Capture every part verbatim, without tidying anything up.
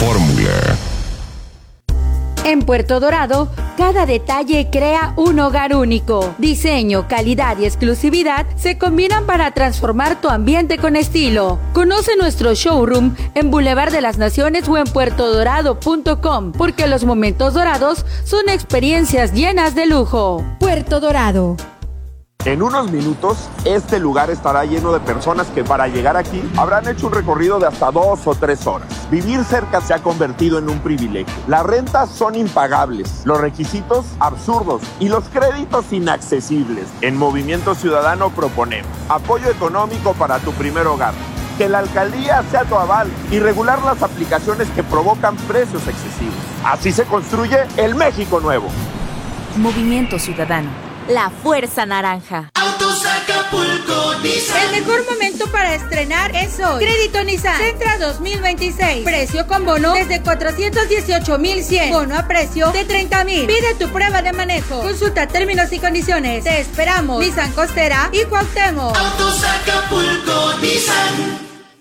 Fórmula. En Puerto Dorado, cada detalle crea un hogar único. Diseño, calidad y exclusividad se combinan para transformar tu ambiente con estilo. Conoce nuestro showroom en Boulevard de las Naciones o en puerto dorado punto com, porque los momentos dorados son experiencias llenas de lujo. Puerto Dorado. En unos minutos, este lugar estará lleno de personas que para llegar aquí habrán hecho un recorrido de hasta dos o tres horas. Vivir cerca se ha convertido en un privilegio. Las rentas son impagables, los requisitos absurdos y los créditos inaccesibles. En Movimiento Ciudadano proponemos apoyo económico para tu primer hogar, que la alcaldía sea tu aval y regular las aplicaciones que provocan precios excesivos. Así se construye el México nuevo. Movimiento Ciudadano. La Fuerza Naranja. Autos Acapulco Nissan. El mejor momento para estrenar es hoy. Crédito Nissan Sentra dos mil veintiséis. Precio con bono desde cuatrocientos dieciocho mil cien. Bono a precio de treinta mil. Pide tu prueba de manejo. Consulta términos y condiciones. Te esperamos. Nissan Costera y Cuauhtémoc. Autos Acapulco Nissan.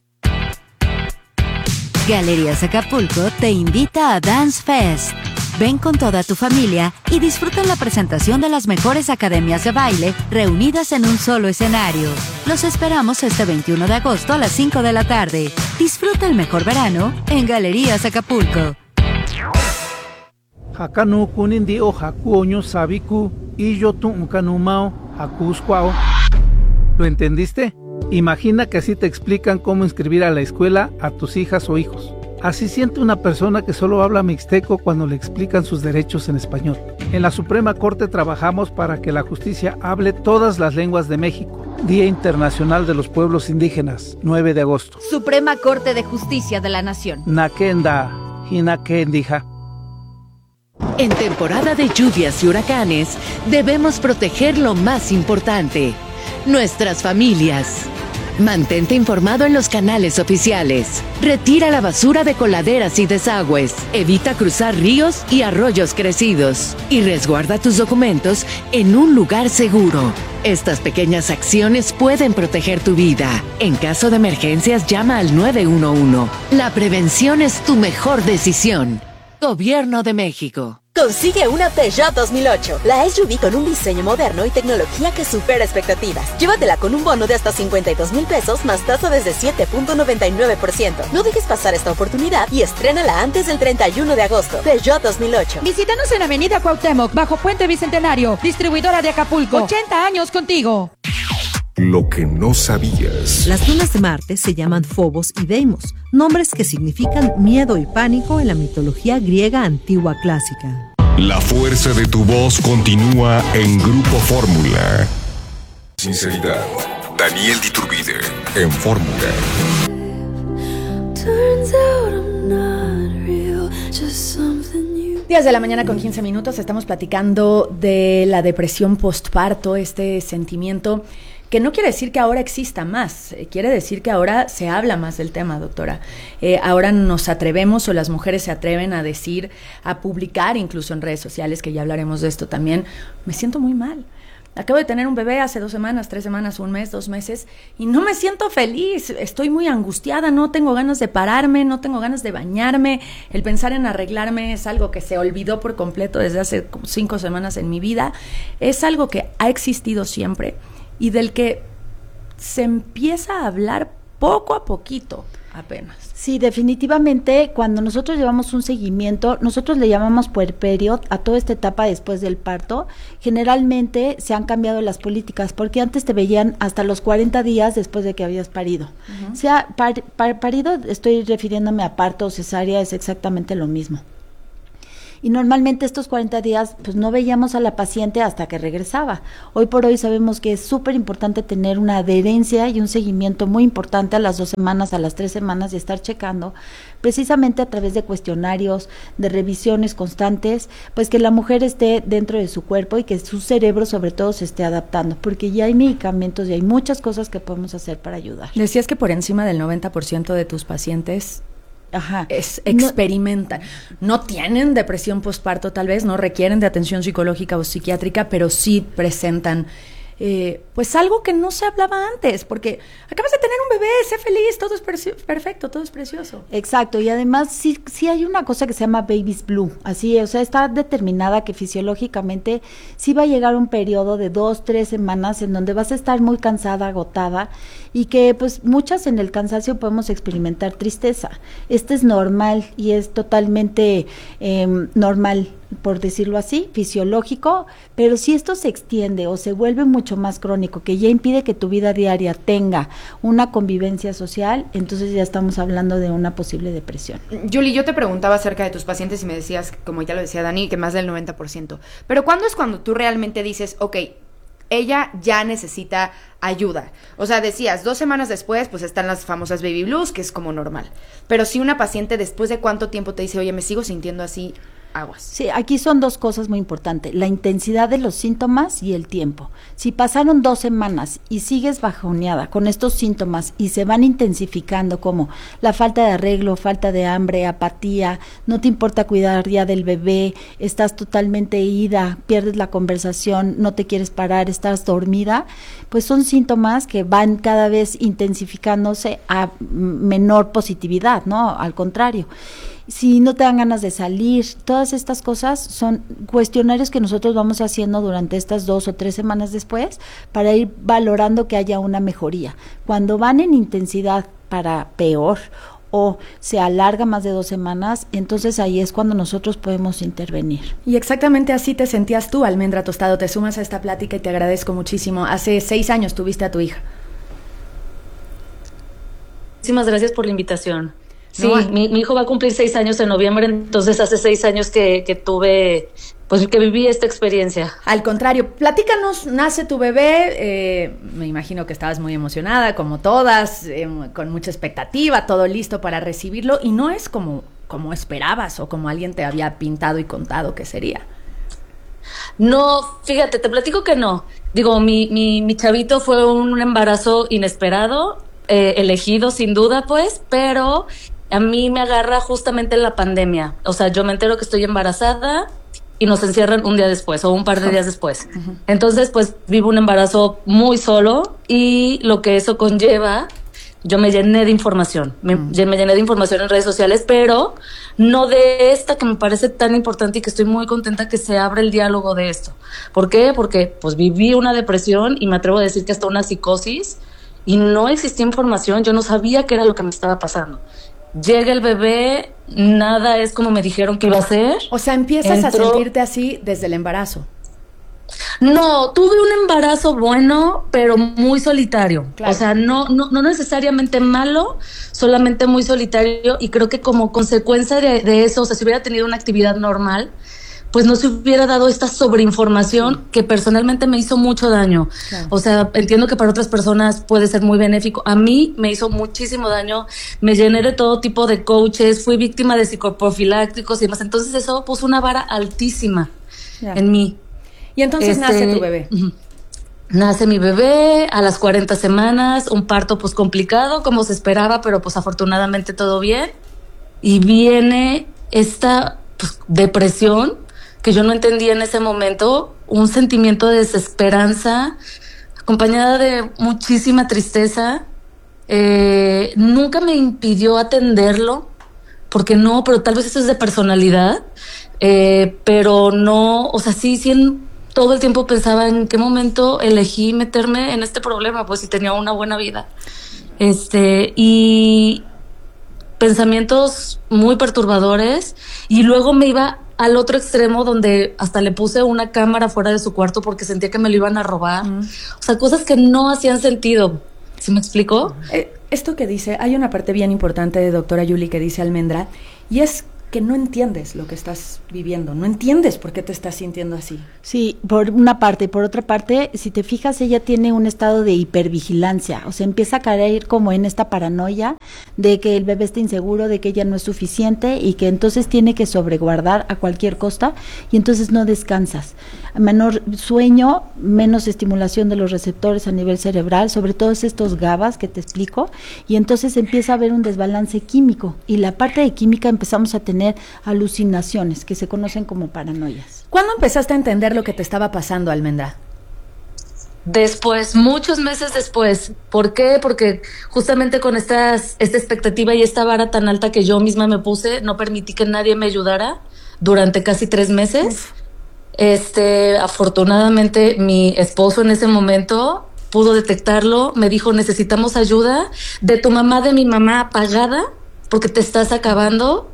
Galerías Acapulco te invita a Dance Fest. Ven con toda tu familia y disfruta la presentación de las mejores academias de baile reunidas en un solo escenario. Los esperamos este veintiuno de agosto a las cinco de la tarde. Disfruta el mejor verano en Galerías Acapulco. Hakanu kunindi o hakuoño sabiku y yo tu unkanumao hakuskwao. ¿Lo entendiste? Imagina que así te explican cómo inscribir a la escuela a tus hijas o hijos. Así siente una persona que solo habla mixteco cuando le explican sus derechos en español. En la Suprema Corte trabajamos para que la justicia hable todas las lenguas de México. Día Internacional de los Pueblos Indígenas, nueve de agosto. Suprema Corte de Justicia de la Nación. Nakenda, Hinakendija. En temporada de lluvias y huracanes, debemos proteger lo más importante: nuestras familias. Mantente informado en los canales oficiales. Retira la basura de coladeras y desagües. Evita cruzar ríos y arroyos crecidos. Y resguarda tus documentos en un lugar seguro. Estas pequeñas acciones pueden proteger tu vida. En caso de emergencias, llama al nueve uno uno. La prevención es tu mejor decisión. Gobierno de México. Consigue una Peugeot dos mil ocho, la S U V con un diseño moderno y tecnología que supera expectativas. Llévatela con un bono de hasta cincuenta y dos mil pesos más tasa desde siete punto noventa y nueve por ciento. No dejes pasar esta oportunidad y estrénala antes del treinta y uno de agosto. Peugeot dos mil ocho. Visítanos en Avenida Cuauhtémoc, bajo Puente Bicentenario, distribuidora de Acapulco. ochenta años contigo. Lo que no sabías. Las lunas de Marte se llaman Phobos y Deimos, nombres que significan miedo y pánico en la mitología griega antigua clásica. La fuerza de tu voz continúa en Grupo Fórmula. Sinceridad. Daniel Diturbide en Fórmula. diez de la mañana con quince minutos, estamos platicando de la depresión postparto, este sentimiento que no quiere decir que ahora exista más, eh, quiere decir que ahora se habla más del tema, doctora. Eh, ahora nos atrevemos, o las mujeres se atreven a decir, a publicar, incluso en redes sociales, que ya hablaremos de esto también, me siento muy mal. Acabo de tener un bebé hace dos semanas, tres semanas, un mes, dos meses, y no me siento feliz, estoy muy angustiada, no tengo ganas de pararme, no tengo ganas de bañarme, el pensar en arreglarme es algo que se olvidó por completo desde hace cinco semanas en mi vida, es algo que ha existido siempre y del que se empieza a hablar poco a poquito apenas. Sí, definitivamente, cuando nosotros llevamos un seguimiento, nosotros le llamamos puerperio a toda esta etapa después del parto. Generalmente se han cambiado las políticas, porque antes te veían hasta los cuarenta días después de que habías parido. Uh-huh. O sea, par, par, parido, estoy refiriéndome a parto o cesárea, es exactamente lo mismo. Y normalmente estos cuarenta días pues no veíamos a la paciente hasta que regresaba. Hoy por hoy sabemos que es súper importante tener una adherencia y un seguimiento muy importante a las dos semanas, a las tres semanas, y estar checando precisamente a través de cuestionarios, de revisiones constantes, pues que la mujer esté dentro de su cuerpo y que su cerebro sobre todo se esté adaptando, porque ya hay medicamentos y hay muchas cosas que podemos hacer para ayudar. Decías que por encima del noventa por ciento de tus pacientes Ajá. Es, experimentan, no, no tienen depresión postparto, tal vez no requieren de atención psicológica o psiquiátrica, pero sí presentan eh, pues algo que no se hablaba antes, porque acabas de tener un bebé, sé feliz, todo es preci- perfecto, todo es precioso. Exacto, y además sí, sí hay una cosa que se llama baby's blue, así, o sea, está determinada que fisiológicamente sí va a llegar un periodo de dos, tres semanas en donde vas a estar muy cansada, agotada, y que pues muchas en el cansancio podemos experimentar tristeza. Este es normal y es totalmente eh, normal, por decirlo así, fisiológico, pero si esto se extiende o se vuelve mucho más crónico, que ya impide que tu vida diaria tenga una convivencia social, entonces ya estamos hablando de una posible depresión. Julie, yo te preguntaba acerca de tus pacientes y me decías, como ya lo decía Dani, que más del noventa por ciento. Pero ¿cuándo es cuando tú realmente dices, ok, ella ya necesita ayuda? O sea, decías, dos semanas después, pues están las famosas baby blues, que es como normal. Pero si una paciente después de cuánto tiempo te dice, oye, me sigo sintiendo así, aguas. Sí, aquí son dos cosas muy importantes, la intensidad de los síntomas y el tiempo. Si pasaron dos semanas y sigues bajoneada con estos síntomas y se van intensificando, como la falta de arreglo, falta de hambre, apatía, no te importa cuidar ya del bebé, estás totalmente ida, pierdes la conversación, no te quieres parar, estás dormida, pues son síntomas que van cada vez intensificándose a menor positividad, ¿no? Al contrario. Si no te dan ganas de salir, todas estas cosas son cuestionarios que nosotros vamos haciendo durante estas dos o tres semanas después para ir valorando que haya una mejoría. Cuando van en intensidad para peor o se alarga más de dos semanas, entonces ahí es cuando nosotros podemos intervenir. Y exactamente así te sentías tú, Almendra Tostado. Te sumas a esta plática y te agradezco muchísimo. Hace seis años tuviste a tu hija. Muchísimas gracias por la invitación. Sí, No, mi, mi hijo va a cumplir seis años en noviembre, entonces hace seis años que, que tuve, pues que viví esta experiencia. Al contrario, platícanos, nace tu bebé, eh, me imagino que estabas muy emocionada, como todas, eh, con mucha expectativa, todo listo para recibirlo, y no es como, como esperabas o como alguien te había pintado y contado que sería. No, fíjate, te platico que no. Digo, mi, mi, mi chavito fue un embarazo inesperado, eh, elegido sin duda, pues, pero a mí me agarra justamente la pandemia. O sea, yo me entero que estoy embarazada y nos encierran un día después o un par de días después. Uh-huh. Entonces, pues, vivo un embarazo muy solo y lo que eso conlleva, yo me llené de información. Me, uh-huh. me llené de información en redes sociales, pero no de esta que me parece tan importante y que estoy muy contenta que se abra el diálogo de esto. ¿Por qué? Porque, pues, viví una depresión y me atrevo a decir que hasta una psicosis y no existía información. Yo no sabía qué era lo que me estaba pasando. Llega el bebé, nada es como me dijeron que iba a ser. O sea, empiezas Entró... a sentirte así desde el embarazo. No, tuve un embarazo bueno, pero muy solitario. Claro. O sea, no, no, no necesariamente malo, solamente muy solitario. Y creo que como consecuencia de, de eso, o sea, si hubiera tenido una actividad normal, pues no se hubiera dado esta sobreinformación sí. que personalmente me hizo mucho daño. Claro. O sea, entiendo que para otras personas puede ser muy benéfico. A mí me hizo muchísimo daño. Me llené de todo tipo de coaches, fui víctima de psicoprofilácticos y demás. Entonces eso puso una vara altísima yeah. en mí. Y entonces este, nace tu bebé. Uh-huh. Nace mi bebé a las cuarenta semanas, un parto pues complicado como se esperaba, pero pues afortunadamente todo bien. Y viene esta pues, depresión que yo no entendía en ese momento, un sentimiento de desesperanza, acompañada de muchísima tristeza. Eh, nunca me impidió atenderlo, porque no, pero tal vez eso es de personalidad, eh, pero no, o sea, sí, sí, en, todo el tiempo pensaba en qué momento elegí meterme en este problema, pues si tenía una buena vida. Este, y pensamientos muy perturbadores, y luego me iba al otro extremo donde hasta le puse una cámara fuera de su cuarto porque sentía que me lo iban a robar. Uh-huh. O sea, cosas que no hacían sentido. ¿Sí me explico? Eh, esto que dice, hay una parte bien importante de doctora Julie que dice Almendra, y es que no entiendes lo que estás viviendo, no entiendes por qué te estás sintiendo así. Sí, por una parte. Por otra parte, si te fijas, ella tiene un estado de hipervigilancia, o sea, empieza a caer como en esta paranoia de que el bebé está inseguro, de que ella no es suficiente y que entonces tiene que sobreguardar a cualquier costa y entonces no descansas. Menor sueño, menos estimulación de los receptores a nivel cerebral, sobre todo estos GABAs que te explico, y entonces empieza a haber un desbalance químico, y la parte de química empezamos a tener alucinaciones que se conocen como paranoias. ¿Cuándo empezaste a entender lo que te estaba pasando, Almendra? Después, muchos meses después. ¿Por qué? Porque justamente con estas, esta expectativa y esta vara tan alta que yo misma me puse, no permití que nadie me ayudara durante casi tres meses. Uf. Este, afortunadamente, mi esposo en ese momento pudo detectarlo, me dijo, necesitamos ayuda de tu mamá, de mi mamá, pagada, porque te estás acabando.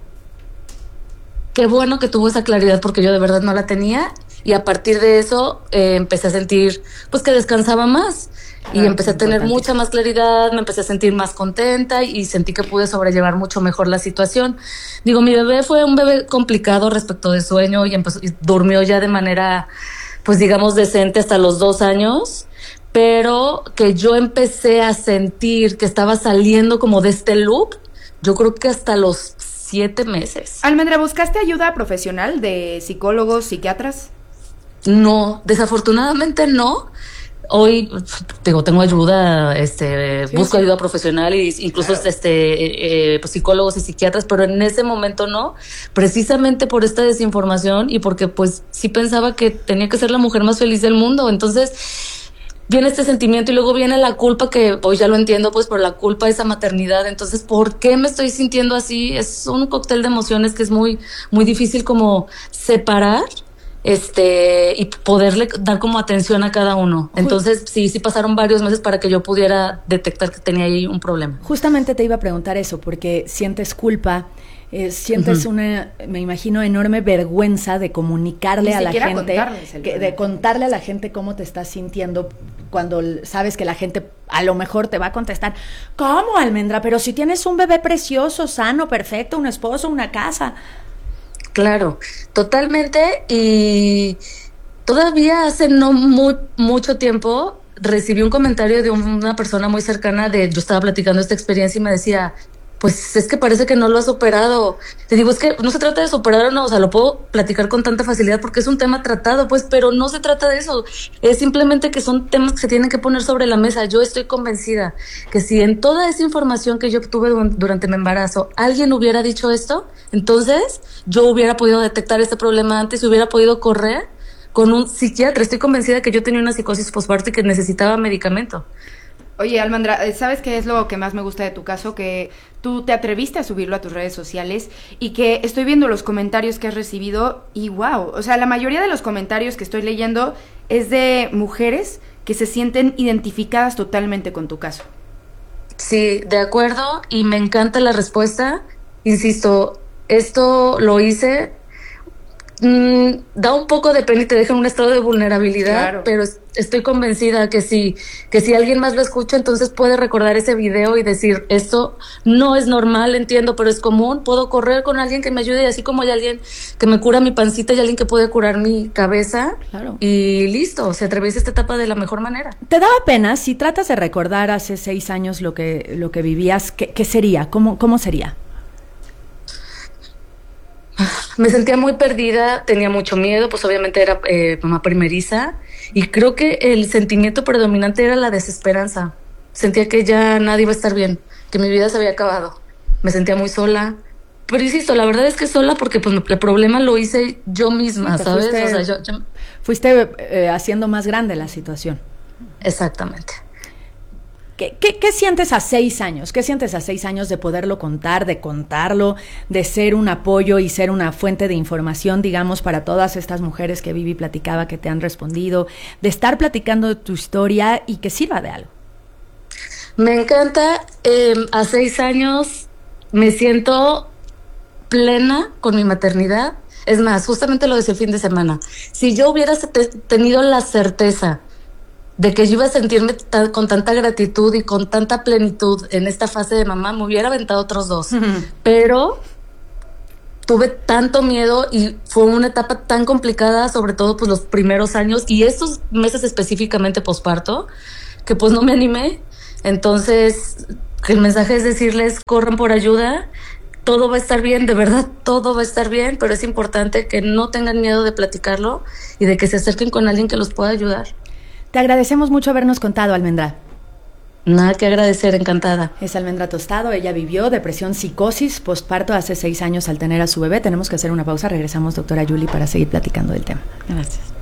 Qué bueno que tuvo esa claridad, porque yo de verdad no la tenía. Y a partir de eso eh, empecé a sentir pues que descansaba más. Claro, y empecé a tener mucha más claridad, me empecé a sentir más contenta y sentí que pude sobrellevar mucho mejor la situación. Digo, mi bebé fue un bebé complicado respecto de sueño y, empezó, y durmió ya de manera, pues digamos, decente hasta los dos años. Pero que yo empecé a sentir que estaba saliendo como de este loop, yo creo que hasta los siete meses. Almendra, ¿buscaste ayuda profesional de psicólogos, psiquiatras? No, desafortunadamente no. Hoy digo, tengo ayuda, este, sí, busco sí. ayuda profesional y incluso claro. este, eh, pues, psicólogos y psiquiatras, pero en ese momento no, precisamente por esta desinformación y porque pues sí pensaba que tenía que ser la mujer más feliz del mundo. Entonces viene este sentimiento y luego viene la culpa, que hoy ya lo entiendo, pues por la culpa de esa maternidad. Entonces, ¿por qué me estoy sintiendo así? Es un cóctel de emociones que es muy, muy difícil como separar. Este, y poderle dar como atención a cada uno. Entonces, sí, sí pasaron varios meses para que yo pudiera detectar que tenía ahí un problema. Justamente te iba a preguntar eso, porque sientes culpa, eh, sientes uh-huh. una, me imagino, enorme vergüenza de comunicarle a la gente, que, de contarle a la gente cómo te estás sintiendo cuando sabes que la gente a lo mejor te va a contestar, ¿cómo, Almendra? Pero si tienes un bebé precioso, sano, perfecto, un esposo, una casa... Claro, totalmente. Y todavía hace no muy, mucho tiempo recibí un comentario de una persona muy cercana de, yo estaba platicando esta experiencia y me decía, pues es que parece que no lo has superado. Te digo, es que no se trata de superar o no, o sea, lo puedo platicar con tanta facilidad porque es un tema tratado, pues, pero no se trata de eso. Es simplemente que son temas que se tienen que poner sobre la mesa. Yo estoy convencida que si en toda esa información que yo obtuve durante mi embarazo alguien hubiera dicho esto, entonces yo hubiera podido detectar este problema antes y hubiera podido correr con un psiquiatra. Estoy convencida que yo tenía una psicosis postparto y que necesitaba medicamento. Oye, Almendra, ¿sabes qué es lo que más me gusta de tu caso? Que tú te atreviste a subirlo a tus redes sociales y que estoy viendo los comentarios que has recibido y wow, o sea, la mayoría de los comentarios que estoy leyendo es de mujeres que se sienten identificadas totalmente con tu caso. Sí, de acuerdo, y me encanta la respuesta. Insisto, esto lo hice, mmm, da un poco de pena y te deja en un estado de vulnerabilidad, claro. Pero estoy convencida que si, que si alguien más lo escucha, entonces puede recordar ese video y decir, esto no es normal, entiendo, pero es común, puedo correr con alguien que me ayude, y así como hay alguien que me cura mi pancita y alguien que puede curar mi cabeza, claro. Y listo, se atraviesa esta etapa de la mejor manera. ¿Te daba pena si tratas de recordar hace seis años lo que, lo que vivías? ¿Qué, qué sería? ¿Cómo, cómo sería? Me sentía muy perdida, tenía mucho miedo, pues obviamente era eh, mamá primeriza, y creo que el sentimiento predominante era la desesperanza. Sentía que ya nadie iba a estar bien, que mi vida se había acabado. Me sentía muy sola, pero insisto, la verdad es que sola porque pues el problema lo hice yo misma, ¿sabes? Fuiste, o sea, yo, yo... fuiste eh, haciendo más grande la situación. Exactamente. ¿Qué, qué, ¿Qué sientes a seis años? ¿Qué sientes a seis años de poderlo contar, de contarlo, de ser un apoyo y ser una fuente de información, digamos, para todas estas mujeres que Vivi platicaba, que te han respondido, de estar platicando tu historia y que sirva de algo? Me encanta. Eh, a seis años me siento plena con mi maternidad. Es más, justamente lo decía el fin de semana. Si yo hubiera te- tenido la certeza de que yo iba a sentirme t- con tanta gratitud y con tanta plenitud en esta fase de mamá, me hubiera aventado otros dos. Uh-huh. Pero tuve tanto miedo y fue una etapa tan complicada, sobre todo pues los primeros años y estos meses específicamente posparto, que pues no me animé. Entonces, el mensaje es decirles, corran por ayuda, todo va a estar bien, de verdad todo va a estar bien, pero es importante que no tengan miedo de platicarlo y de que se acerquen con alguien que los pueda ayudar. Te agradecemos mucho habernos contado, Almendra. Nada que agradecer, encantada. Es Almendra Tostado, ella vivió depresión, psicosis, postparto hace seis años al tener a su bebé. Tenemos que hacer una pausa, regresamos, doctora Yuli, para seguir platicando del tema. Gracias.